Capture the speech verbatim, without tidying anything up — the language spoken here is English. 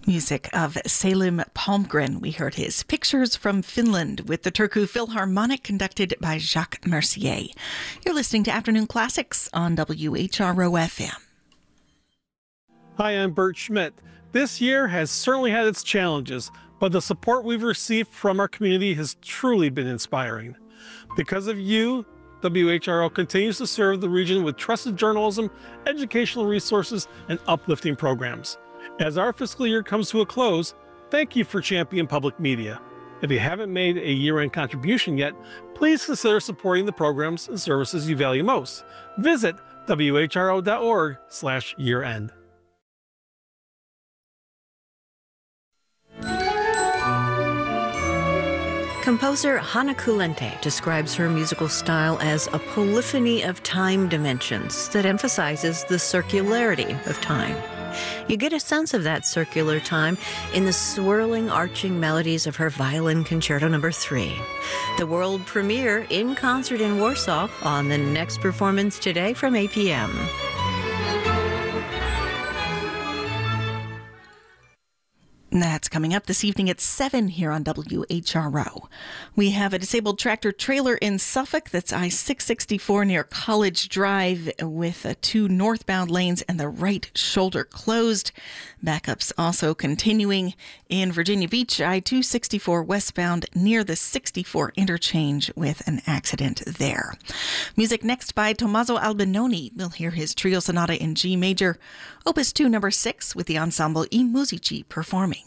Music of Salim Palmgren. We heard his Pictures from Finland with the Turku Philharmonic, conducted by Jacques Mercier. You're listening to Afternoon Classics on W H R O F M. Hi, I'm Bert Schmidt. This year has certainly had its challenges, but the support we've received from our community has truly been inspiring. Because of you, W H R O continues to serve the region with trusted journalism, educational resources, and uplifting programs. As our fiscal year comes to a close, thank you for championing public media. If you haven't made a year-end contribution yet, please consider supporting the programs and services you value most. Visit W H R O dot org slash year end. Composer Hanna Kulente describes her musical style as a polyphony of time dimensions that emphasizes the circularity of time. You get a sense of that circular time in the swirling, arching melodies of her Violin Concerto Number three. The world premiere in concert in Warsaw on the next performance today from eight p.m. That's coming up this evening at seven here on W H R O. We have a disabled tractor trailer in Suffolk. That's I six sixty-four near College Drive with uh, two northbound lanes and the right shoulder closed. Backups also continuing in Virginia Beach, I two sixty-four westbound near the sixty-four interchange with an accident there. Music next by Tommaso Albinoni. We'll hear his trio sonata in G major, opus two number six, with the ensemble I Musici performing.